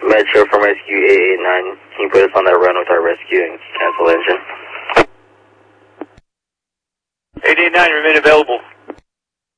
Metro from Rescue 889. Can you put us on that run with our rescue and cancel engine? 889, remain available.